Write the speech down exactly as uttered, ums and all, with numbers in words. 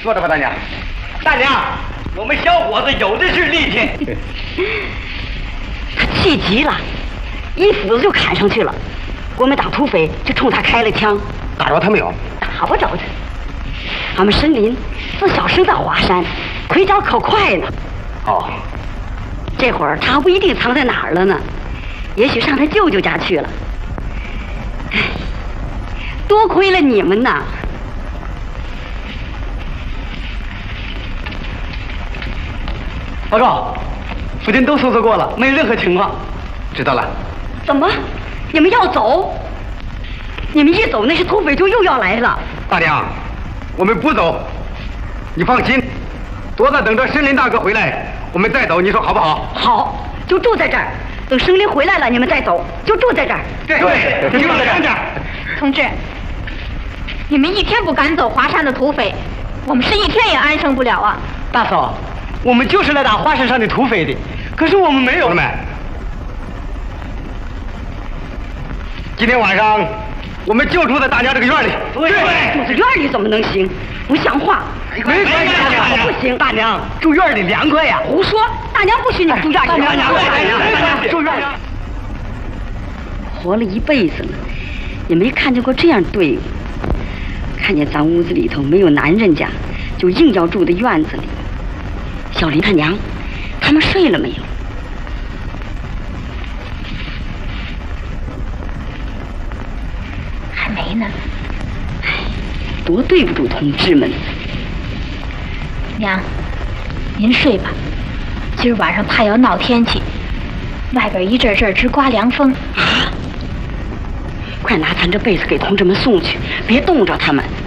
说着吧，大娘。大娘，我们小伙子有的是力气。 他气急了，一斧子就砍上去了。国民党土匪就冲他开了枪。 打着他没有？ 打不着他。俺们申林自小生在华山，腿脚可快呢。 哦， 这会儿他不一定藏在哪儿了呢，也许上他舅舅家去了。哎，多亏了你们呐！ 报告，附近都搜索过了，没有任何情况。知道了。 怎么？你们要走？你们一走，那些土匪就又要来了。 大娘，我们不走，你放心，多在等着申林大哥回来，我们再走，你说好不好？ 好，就住在这儿，等申林回来了，你们再走，就住在这儿。 对对，就住在这儿。 同志，你们一天不赶走华山的土匪，我们是一天也安生不了啊！ 大嫂，我们就是来打华山上的土匪的，可是我们没有。 同志们，今天晚上我们就住在大娘这个院里。 对， 住在院里怎么能行？不像话！ 没关系，大娘不行， 大娘住院里凉快呀。 胡说！大娘不许你住院里。 大娘，大娘，大娘住院里。 活了一辈子了，也没看见过这样队伍。看见咱屋子里头没有男人家，就硬要住在院子里。小林他娘，他们睡了没有？ 还没呢。 唉，多对不住同志们。 娘，您睡吧，今儿晚上怕要闹天气，外边一阵阵直刮凉风。 啊！快拿咱这被子给同志们送去，别冻着他们。